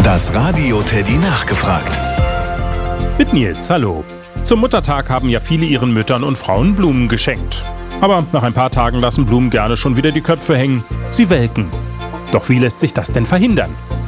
Das Radio Teddy nachgefragt. Mit Nils, hallo. Zum Muttertag haben ja viele ihren Müttern und Frauen Blumen geschenkt. Aber nach ein paar Tagen lassen Blumen gerne schon wieder die Köpfe hängen. Sie welken. Doch wie lässt sich das denn verhindern?